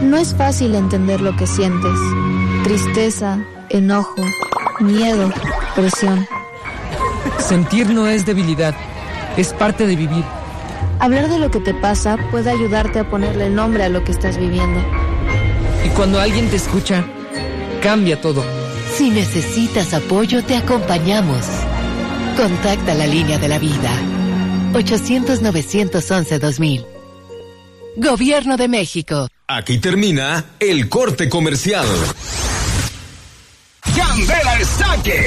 No es fácil entender lo que sientes. Tristeza, enojo, miedo, presión. Sentir no es debilidad, es parte de vivir. Hablar de lo que te pasa puede ayudarte a ponerle nombre a lo que estás viviendo. Y cuando alguien te escucha, cambia todo. Si necesitas apoyo, te acompañamos. Contacta la línea de la vida. 800-911-2000. Gobierno de México. Aquí termina el corte comercial. Candela Estanque.